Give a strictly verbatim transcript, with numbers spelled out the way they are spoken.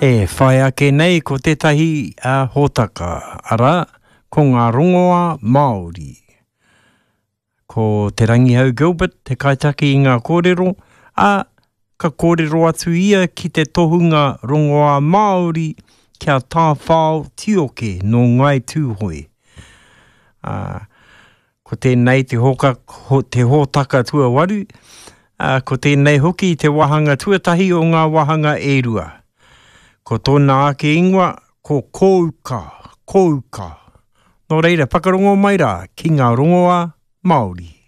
E whai ake nei ko tētahi a hōtaka, ara, ko ngā rongoa Māori. Ko te Rangihau Gilbert, te kaitaki i ngā kōrero, a ka kōrero atu ia ki te tohunga rongoa Māori kia tā whao tioke no ngai tūhoi. Uh, ko tēnei te, hoka, ho, te hōtaka tua waru, uh, ko tēnei hoki te wahanga tuatahi o ngā wahanga e rua. Ko tōna ake ingoa, ko kouka, kouka. Nō reira, whakarongo mai rā ki ngā rongoa Māori.